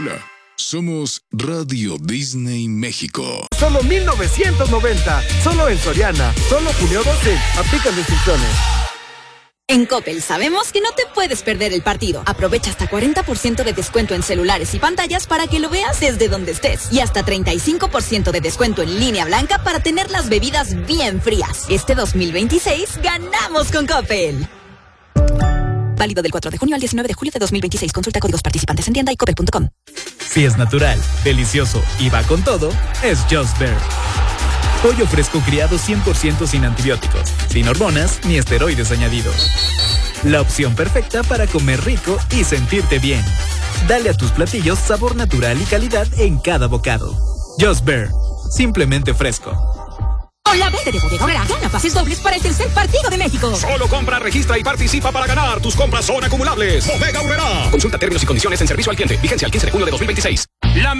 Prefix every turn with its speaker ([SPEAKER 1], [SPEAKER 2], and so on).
[SPEAKER 1] Hola, somos Radio Disney México.
[SPEAKER 2] Solo 1990, solo en Soriana, solo junio 12. Aplican restricciones.
[SPEAKER 3] En Coppel sabemos que no te puedes perder el partido. Aprovecha hasta 40% de descuento en celulares y pantallas para que lo veas desde donde estés. Y hasta 35% de descuento en línea blanca para tener las bebidas bien frías. Este 2026 ganamos con Coppel. Válido del 4 de junio al 19 de julio de 2026. Consulta códigos participantes en tienda y coppel.com.
[SPEAKER 4] Si es natural, delicioso y va con todo, es Just Bear. Pollo fresco criado 100% sin antibióticos, sin hormonas ni esteroides añadidos. La opción perfecta para comer rico y sentirte bien. Dale a tus platillos sabor natural y calidad en cada bocado. Just Bear, simplemente fresco.
[SPEAKER 5] Con la verde de Bodega Aurrera, gana pases dobles para el tercer partido de México.
[SPEAKER 6] Solo compra, registra y participa para ganar. Tus compras son acumulables. Bodega Aurrera. Consulta términos y condiciones en servicio al cliente. Vigencia al 15 de junio de 2026.